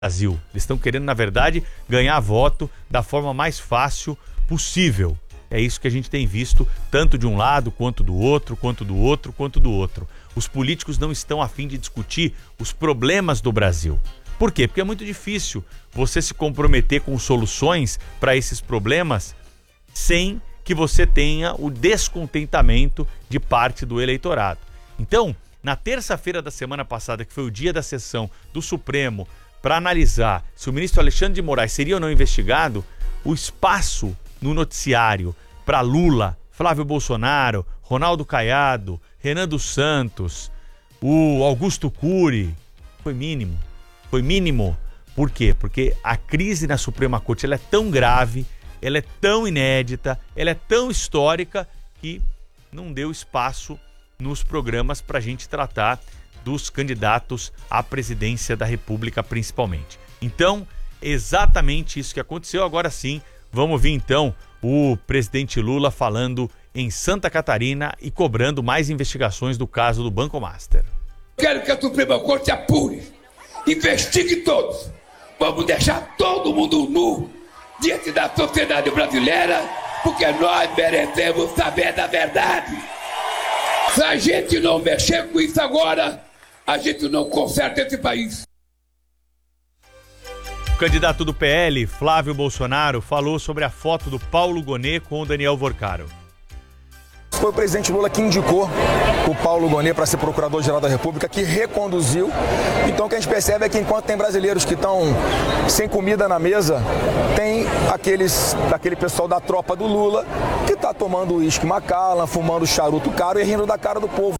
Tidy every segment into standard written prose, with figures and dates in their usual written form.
Brasil. Eles estão querendo, na verdade, ganhar voto da forma mais fácil possível. É isso que a gente tem visto, tanto de um lado, quanto do outro, quanto do outro, quanto do outro. Os políticos não estão a fim de discutir os problemas do Brasil. Por quê? Porque é muito difícil você se comprometer com soluções para esses problemas sem que você tenha o descontentamento de parte do eleitorado. Então, na terça-feira da semana passada, que foi o dia da sessão do Supremo, para analisar se o ministro Alexandre de Moraes seria ou não investigado, o espaço no noticiário para Lula, Flávio Bolsonaro, Ronaldo Caiado, Renan dos Santos, o Augusto Cury, foi mínimo. Foi mínimo. Por quê? Porque a crise na Suprema Corte ela é tão grave, ela é tão inédita, ela é tão histórica que não deu espaço nos programas para a gente tratar dos candidatos à presidência da República principalmente. Então, exatamente isso que aconteceu. Agora sim, vamos ouvir então o presidente Lula falando em Santa Catarina e cobrando mais investigações do caso do Banco Master. Quero que a Suprema Corte apure, investigue todos. Vamos deixar todo mundo nu diante da sociedade brasileira, porque nós merecemos saber da verdade. Se a gente não mexer com isso agora, a gente não conserta esse país. O candidato do PL, Flávio Bolsonaro, falou sobre a foto do Paulo Gonet com o Daniel Vorcaro. Foi o presidente Lula que indicou o Paulo Gonet para ser procurador-geral da República, que reconduziu. Então o que a gente percebe é que enquanto tem brasileiros que estão sem comida na mesa, tem aquele pessoal da tropa do Lula que está tomando uísque Macallan, fumando charuto caro e rindo da cara do povo.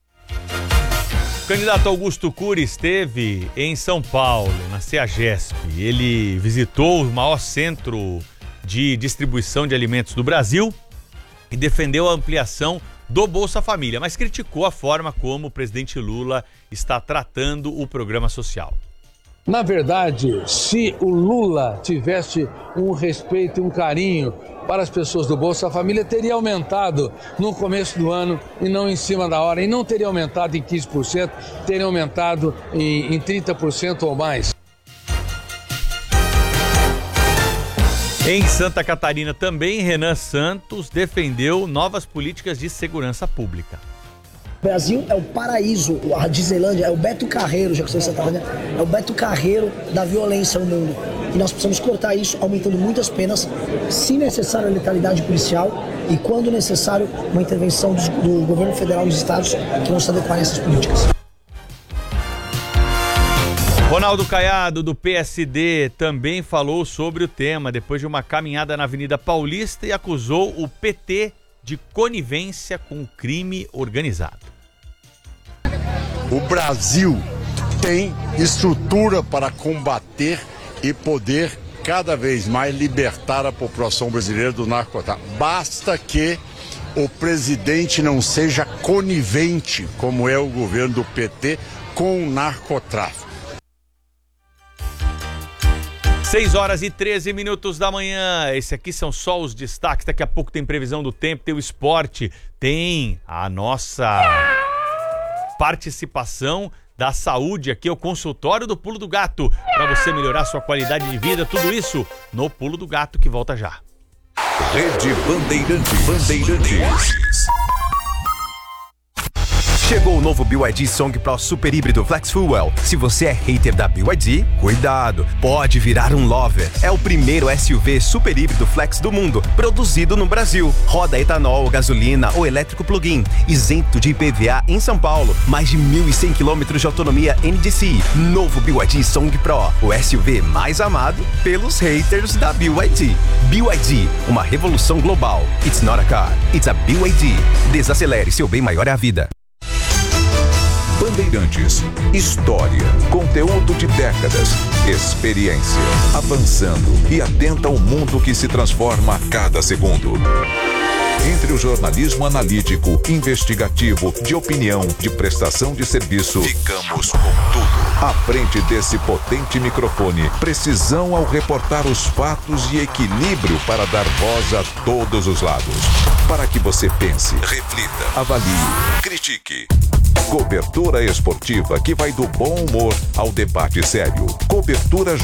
O candidato Augusto Cury esteve em São Paulo, na CEAGESP. Ele visitou o maior centro de distribuição de alimentos do Brasil e defendeu a ampliação do Bolsa Família, mas criticou a forma como o presidente Lula está tratando o programa social. Na verdade, se o Lula tivesse um respeito e um carinho para as pessoas do Bolsa Família, teria aumentado no começo do ano e não em cima da hora. E não teria aumentado em 15%, teria aumentado em 30% ou mais. Em Santa Catarina também, Renan Santos defendeu novas políticas de segurança pública. O Brasil é o paraíso, a Disneylândia é o Beto Carreiro, já que você está falando, é o Beto Carreiro da violência no mundo. E nós precisamos cortar isso, aumentando muitas penas, se necessário a letalidade policial e, quando necessário, uma intervenção do governo federal nos estados que não se adequarem a essas políticas. Ronaldo Caiado, do PSD, também falou sobre o tema depois de uma caminhada na Avenida Paulista e acusou o PT de conivência com o crime organizado. O Brasil tem estrutura para combater e poder cada vez mais libertar a população brasileira do narcotráfico. Basta que o presidente não seja conivente, como é o governo do PT, com o narcotráfico. 6h13 da manhã, esse aqui são só os destaques, daqui a pouco tem previsão do tempo, tem o esporte, tem a nossa participação da saúde aqui, o consultório do Pulo do Gato, para você melhorar sua qualidade de vida, tudo isso no Pulo do Gato que volta já. Rede Bandeirantes. Chegou o novo BYD Song Pro Super Híbrido Flex Fuel. Se você é hater da BYD, cuidado, pode virar um lover. É o primeiro SUV super híbrido flex do mundo, produzido no Brasil. Roda etanol, gasolina ou elétrico plug-in, isento de IPVA em São Paulo. Mais de 1.100 km de autonomia NDC. Novo BYD Song Pro, o SUV mais amado pelos haters da BYD. BYD, uma revolução global. It's not a car, it's a BYD. Desacelere, seu bem maior é a vida. Bandeirantes, história, conteúdo de décadas, experiência, avançando e atenta ao mundo que se transforma a cada segundo. Entre o jornalismo analítico, investigativo, de opinião, de prestação de serviço, ficamos com tudo. À frente desse potente microfone, precisão ao reportar os fatos e equilíbrio para dar voz a todos os lados. Para que você pense, reflita, avalie, critique. Cobertura esportiva que vai do bom humor ao debate sério. Cobertura